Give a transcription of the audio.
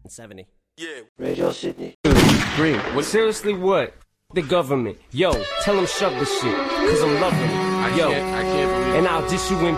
70. Yeah. Radio Sydney. Green. Well, seriously, what? The government. Yo, tell them shove the shit. Cause I'm loving it. Yo. I can't believe and I'll dish you in